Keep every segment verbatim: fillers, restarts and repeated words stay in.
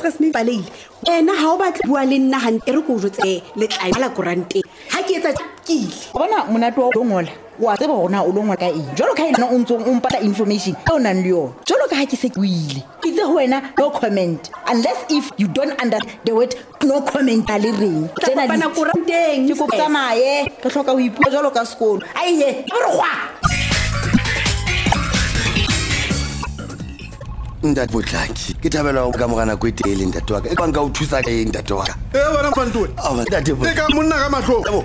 stress me balile ena ha o batla bua le nna hante re go jotse le tla la korante ha ke etsa kile bona monato wa o ngola wa tseba gona o longwa ka eng jolo ka ena o ntse o mpata information e o nang le yona jolo ka ha ke se kwile itse ho wena no comment unless if you don't understand the word no comment a le reng tsena bana koranteng ke go tsamaye ke hloka ho ipua jolo ka sekolo aiye re gwa Ndat botlaki ke thabela go ka mogana go etele ntate wa ka e bang ka o thusa ka eng ntate wa ka e bona mpantoe a ba ntate bo le ka monna ka mahlo bo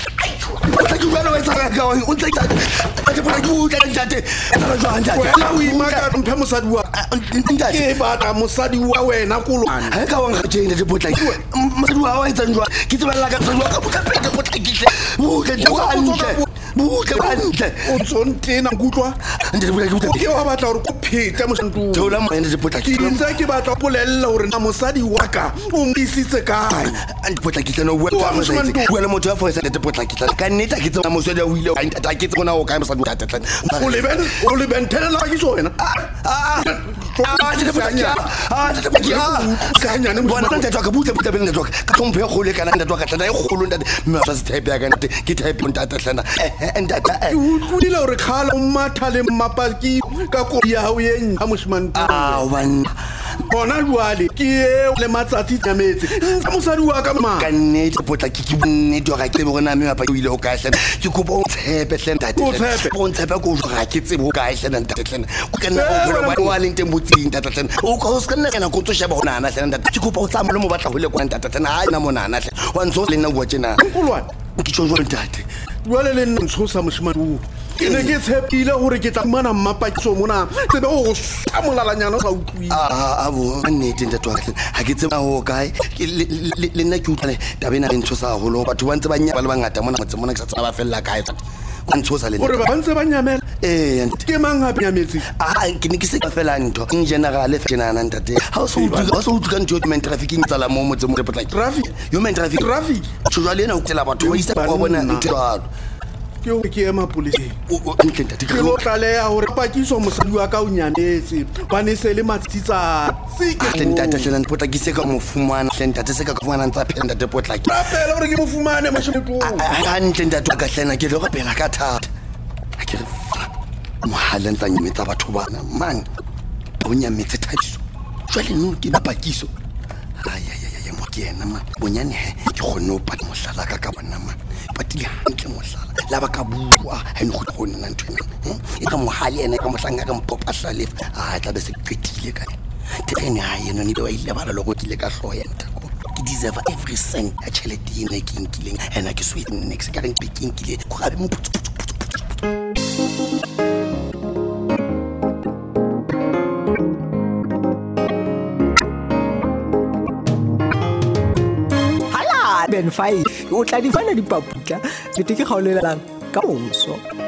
ka ke bona wa tsaka ka o ntse tsa ntate bo ka utla ntate tsala jwa ntate wena o imaka mphe mosadi wa ntate ke batla mosadi wa wena kolwana ha ka wa ngajeng ntate botlaki mosadi wa wa etsa njwa ke tsebela ka mosadi wa ka botlaki botlaki hle bo ka jwa ntle bo ka ntle o tsontena nkutlwa ntate botlaki ke wa batla gore ko phete mosantu thola mo ntate botlaki ke ntse ke batla polella hore na mosadi wa ka o mbisitse kae ntate botlaki tla no bua ka mosadi bua le motho wa foisa ntate botlaki tla ka nneta ke tsona mosadi o ile ka ntate ke tsona o ka mosadi tata tla o le ben o le ben tela la ke so wena ah ah ntate botlaki ah ntate botlaki ka nyane mo bona ntate wa ka butla butla beng ntate wa ka ka mphe go le kana ntate wa ka tla e golo ntate mme sa se type ya ka ntate ke type ntate tlana ntate o dile hore khala o matha le mmapaki ka ko ya ho yeng ha moshman ah wan bona jwale ke le matsatsi tsametse sa mosadi wa ka ma ka nnete botlaki ke bonnete ga ke bona mme mapa o ile o ka hlena ke kopa o tshepe hlena ntate o tshepe ko ga ke tsebo o ka hlena ntate hlena ko ka nna o bona ba wa leng teng botsing ntate hlena o ka o ska nna kana go tsosheba hona na hlena ntate ke kopa o tsamole mo batla go le kwa ntate hlena ha ina mona na hle wa ntso le nna go tsena nkulwana ke tshojwa ntate jwale le nna ntshosa moshimane ke ne ke tshepile gore ke tla mana mmapakiso mona tsebe o sa molalanyana sa utlwile a a bo nnete ntate wa ka ha ke tseba ho kae le nna ke utlwa tabena le ntshosa haholo batho ba ntse ba nya ba le bangata mona motse mona ke sa tsaba ba fella kae tsa o ntshosa le gore ba ntse ba nyamela eh ke mang hape nyametse a ke ne ke se ka fela ntho in general fe nana ntate ha o so utlwa ha o so utlwa ntho men trafficking tsala mo motse mo potlaki traffic human traffic traffic tshwa le na o tsela batho ba isa ba bona ntho jalo ke o ke ema polisi o ntle ntate ke lo tlaleya hore pakiso mosadi wa ka o nyametse ba ne se le matsitsa tsike ntate hlena potlaki se ka mo fumana hlena ntate se ka fumana ntsa phenda ntate potlaki rapela hore ke mo fumane masheto a ntle ntate ka hlena ke le go pela ka thata a ke re mohala ntsa nyemetsa batho bana man o nyametse thabiso jwale no ke ba pakiso ay ay ay mo ke ena ma bonyane ke gone o pata mohlala ka ka bona ma patile hantle mohlala la ba ka bua ha ne go gone nna ntwena e ka mohali ena ka mohlanga ka mpopa hlalefa a tla be se qetile ka tene ha yena ni be wa ile bala logo kile ka hloya ntako ke deserve every cent a chelete ene ke nkileng ena ke sweet next ka reng picking kile go gabe mo putsu putsu ben five o tla di fana dipaputla bete ke kgaolelang ka moso